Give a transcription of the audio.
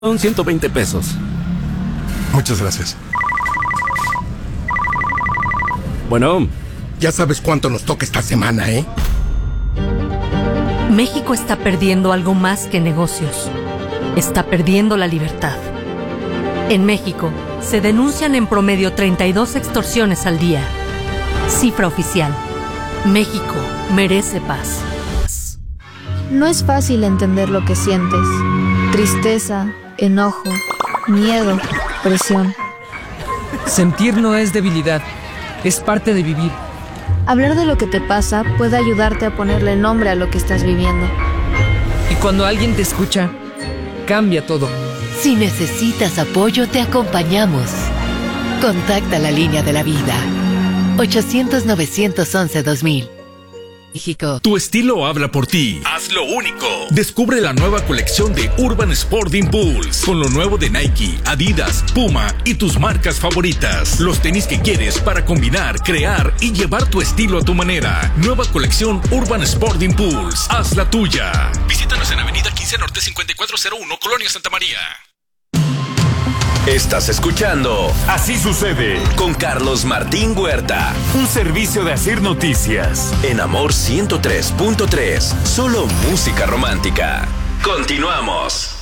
Son 120 pesos. Muchas gracias. Bueno. Ya sabes cuánto nos toca esta semana, ¿eh? México está perdiendo algo más que negocios. Está perdiendo la libertad. En México, se denuncian en promedio 32 extorsiones al día. Cifra oficial. México merece paz. No es fácil entender lo que sientes. Tristeza, enojo, miedo, presión. Sentir no es debilidad, es parte de vivir. Hablar de lo que te pasa puede ayudarte a ponerle nombre a lo que estás viviendo. Y cuando alguien te escucha, cambia todo. Si necesitas apoyo, te acompañamos. Contacta la línea de la vida. 800-911-2000. México. Tu estilo habla por ti. Hazlo único. Descubre la nueva colección de Urban Sport Impulse con lo nuevo de Nike, Adidas, Puma y tus marcas favoritas. Los tenis que quieres para combinar, crear y llevar tu estilo a tu manera. Nueva colección Urban Sport Impulse. Haz la tuya. Visítanos en Avenida 15 Norte 5401, Colonia Santa María. Estás escuchando Así Sucede con Carlos Martín Huerta. Un servicio de Asir Noticias. En Amor 103.3. Solo música romántica. Continuamos.